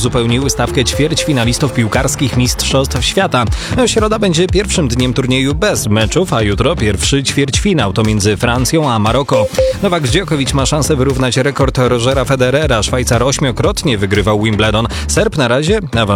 uzupełniły stawkę ćwierćfinalistów piłkarskich Mistrzostw Świata. Środa będzie pierwszym dniem turnieju bez meczów, a jutro pierwszy ćwierćfinał to między Francją a Maroko. Nowak Djokovic ma szansę wyrównać rekord Rogera Federera. Szwajcar 8-krotnie wygrywał Wimbledon. Serb na razie